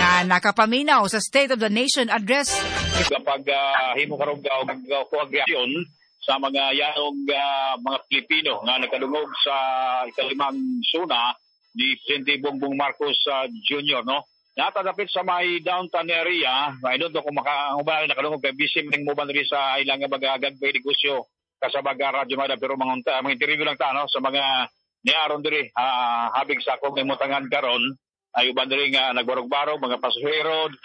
nga nakapaminaw sa State of the Nation Address. Kapag himo karong koagrasyon sa mga yanong mga Pilipino nga nakadungog sa ikalimang suna ni Presidente Bongbong Marcos Jr. no. Natadapit sa may downtown area, I don't know kung nakadungog kay busy ning mo rin sa ilang mga gagawin negosyo kasabag radyo mada pero mga interview lang ta no sa mga niaron diri habig sa akong imutangan karon ay uban diri nga nagbarog-barog mga pasahero